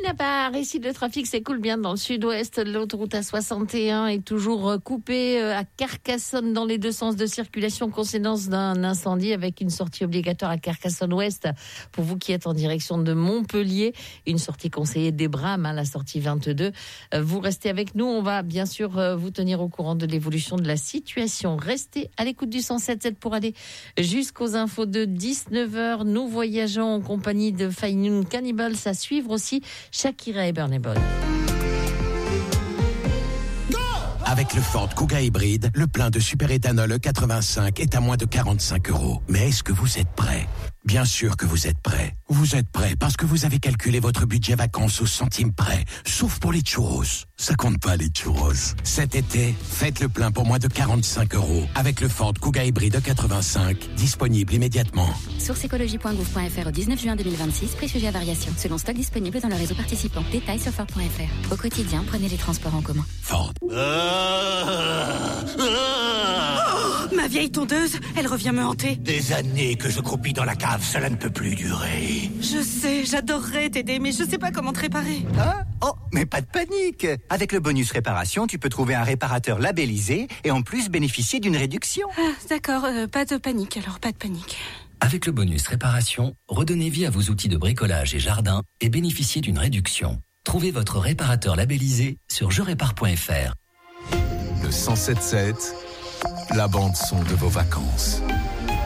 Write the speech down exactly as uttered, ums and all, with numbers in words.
à part, ici le trafic s'écoule bien dans le sud-ouest. L'autoroute A soixante et un est toujours coupée à Carcassonne dans les deux sens de circulation, conséquence d'un incendie avec une sortie obligatoire à Carcassonne-Ouest. Pour vous qui êtes en direction de Montpellier, une sortie conseillée des Brames, hein, la sortie vingt-deux. Vous restez avec nous, on va bien sûr vous tenir au courant de l'évolution de la situation. Restez à l'écoute du cent sept sept pour aller jusqu'aux infos de dix-neuf heures. Nous voyageons en compagnie de Faynoun Cannibals, à suivre aussi Shakira et Burna Boy. Avec le Ford Kuga hybride, le plein de superéthanol E quatre-vingt-cinq est à moins de quarante-cinq euros. Mais est-ce que vous êtes prêts ? Bien sûr que vous êtes prêts. Vous êtes prêts parce que vous avez calculé votre budget vacances au centime près. Sauf pour les churros. Ça compte pas les churros. Cet été, faites le plein pour moins de quarante-cinq euros. Avec le Ford Kuga hybride E quatre-vingt-cinq, disponible immédiatement. Source écologie point gouv point f r au dix-neuf juin deux mille vingt-six, prix sujet à variation. Selon stock disponible dans le réseau participant. Détails sur Ford point f r. Au quotidien, prenez les transports en commun. Ford. Oh, ma vieille tondeuse, elle revient me hanter. Des années que je croupis dans la cave, cela ne peut plus durer. Je sais, j'adorerais t'aider, mais je sais pas comment te réparer. Ah, oh, mais pas de panique. Avec le bonus réparation, tu peux trouver un réparateur labellisé et en plus bénéficier d'une réduction. Ah, d'accord, euh, pas de panique, alors pas de panique. Avec le bonus réparation, redonnez vie à vos outils de bricolage et jardin et bénéficiez d'une réduction. Trouvez votre réparateur labellisé sur je répare point f r. Le cent sept sept, la bande son de vos vacances.